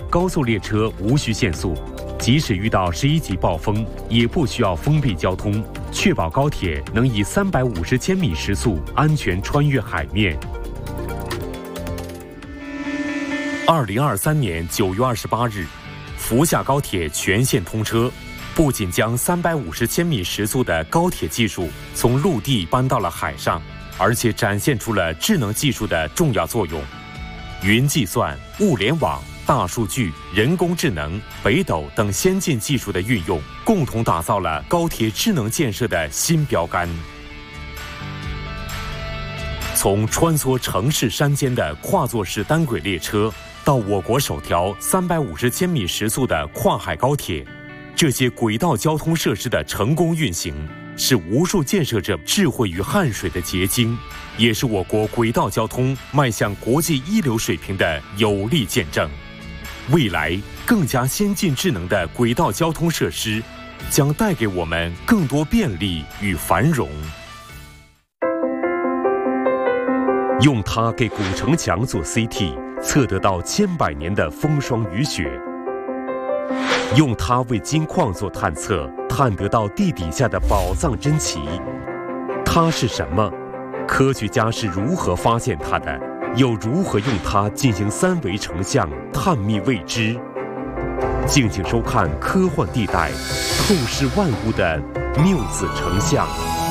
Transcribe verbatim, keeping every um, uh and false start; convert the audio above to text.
高速列车无需限速，即使遇到十一级暴风，也不需要封闭交通，确保高铁能以三百五十千米时速安全穿越海面。二零二三年九月二十八日，福厦高铁全线通车，不仅将三百五十千米时速的高铁技术从陆地搬到了海上，而且展现出了智能技术的重要作用。云计算、物联网、大数据、人工智能、北斗等先进技术的运用，共同打造了高铁智能建设的新标杆。从穿梭城市山间的跨座式单轨列车，到我国首条三百五十千米时速的跨海高铁，这些轨道交通设施的成功运行，是无数建设者智慧与汗水的结晶，也是我国轨道交通迈向国际一流水平的有力见证。未来更加先进智能的轨道交通设施，将带给我们更多便利与繁荣。用它给古城墙做 C T， 测得到千百年的风霜雨雪；用它为金矿做探测，探得到地底下的宝藏珍奇。它是什么？科学家是如何发现它的？又如何用它进行三维成像探秘未知？敬请收看《科幻地带》，透视万物的谬子成像。